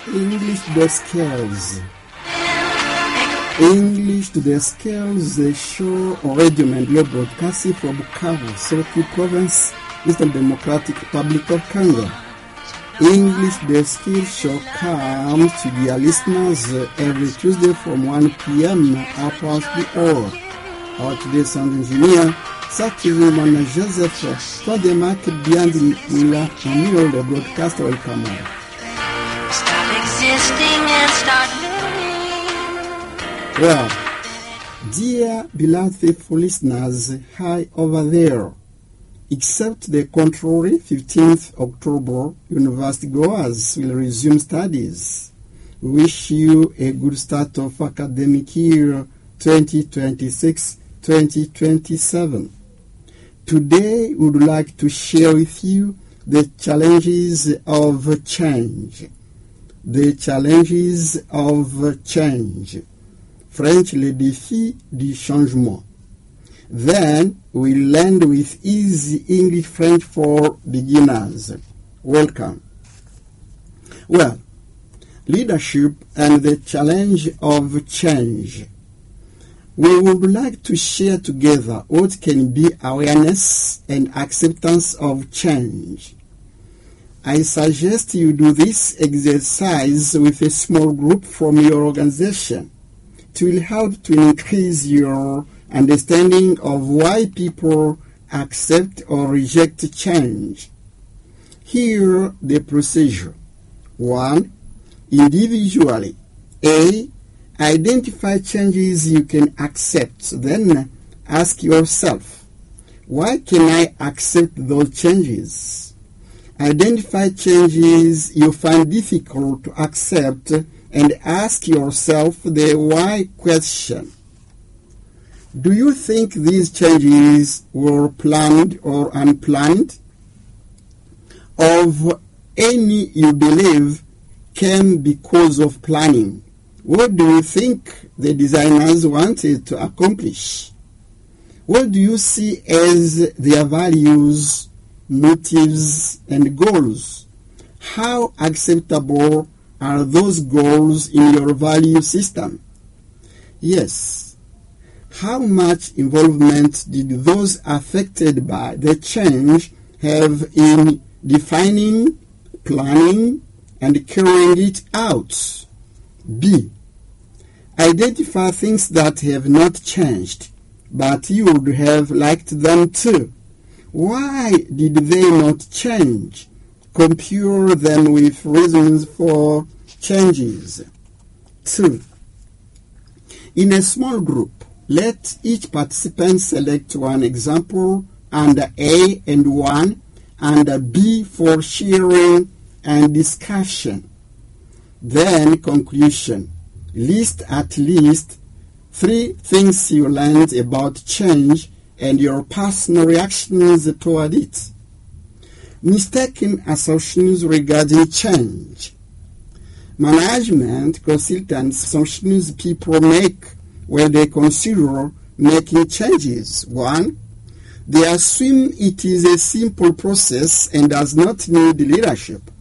English to the Scales. English to the Scales, a show on Radio Mandela broadcasting from Bukavu, Soki Province, Eastern Democratic Republic of Congo. English to the Scales show comes to their listeners every Tuesday from 1 p.m. across the hour. Our today's sound engineer, Sakirumana Joseph, for the market beyond the Mila and the broadcaster will come on. Stop existing and start living. Well, dear beloved faithful listeners, hi over there. Except the contrary, 15th October, university goers will resume studies. We wish you a good start of academic year 2026-2027. Today, we would like to share with you the challenges of change. The challenges of change. French, les défis du changement. Then, we'll end with easy English French for beginners. Welcome. Well, leadership and the challenge of change. We would like to share together what can be awareness and acceptance of change. I suggest you do this exercise with a small group from your organization. It will help to increase your understanding of why people accept or reject change. Here, the procedure. 1. Individually. A. Identify changes you can accept. Then ask yourself, why can I accept those changes? Identify changes you find difficult to accept and ask yourself the why question. Do you think these changes were planned or unplanned? Of any you believe came because of planning. What do you think the designers wanted to accomplish? What do you see as their values, motives, and goals? How acceptable are those goals in your value system? Yes. How much involvement did those affected by the change have in defining, planning, and carrying it out? B. Identify things that have not changed, but you would have liked them to. Why did they not change? Compare them with reasons for changes. 2. In a small group, let each participant select one example under A and 1, under B for sharing and discussion. Then conclusion. List at least 3 things you learned about change and your personal reactions toward it. Mistaken assumptions regarding change. Management consultants assumptions people make when they consider making changes. 1. They assume it is a simple process and does not need leadership.